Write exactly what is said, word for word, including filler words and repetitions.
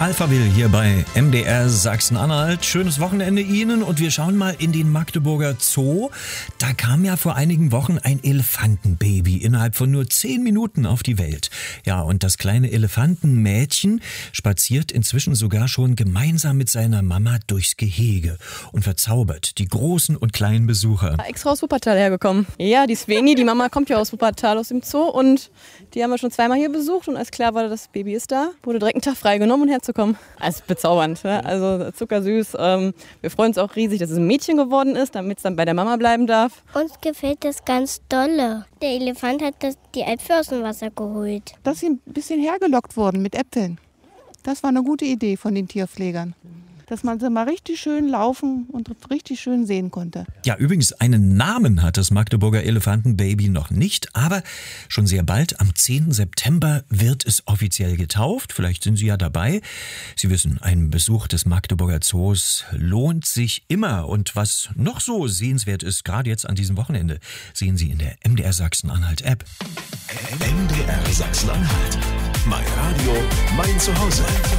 Alphaville hier bei M D R Sachsen-Anhalt. Schönes Wochenende Ihnen und wir schauen mal in den Magdeburger Zoo. Da kam ja vor einigen Wochen ein Elefantenbaby innerhalb von nur zehn Minuten auf die Welt. Ja, und das kleine Elefantenmädchen spaziert inzwischen sogar schon gemeinsam mit seiner Mama durchs Gehege und verzaubert die großen und kleinen Besucher. Extra aus Wuppertal hergekommen. Ja, die Sveni, die Mama kommt ja aus Wuppertal, aus dem Zoo und die haben wir schon zweimal hier besucht und als klar war, das Baby ist da, wurde direkt einen Tag freigenommen und herzukommen. Also bezaubernd, ne? Also zuckersüß. Ähm, wir freuen uns auch riesig, dass es ein Mädchen geworden ist, damit es dann bei der Mama bleiben darf. Uns gefällt das ganz dolle. Der Elefant hat das, die Äpfel aus dem Wasser geholt. Dass sie ein bisschen hergelockt wurden mit Äpfeln. Das war eine gute Idee von den Tierpflegern. Dass man sie mal richtig schön laufen und richtig schön sehen konnte. Ja, übrigens, einen Namen hat das Magdeburger Elefantenbaby noch nicht, aber schon sehr bald, am zehnten September, wird es offiziell getauft. Vielleicht sind Sie ja dabei. Sie wissen, ein Besuch des Magdeburger Zoos lohnt sich immer. Und was noch so sehenswert ist, gerade jetzt an diesem Wochenende, sehen Sie in der M D R Sachsen-Anhalt-App. M D R Sachsen-Anhalt. Mein Radio, mein Zuhause.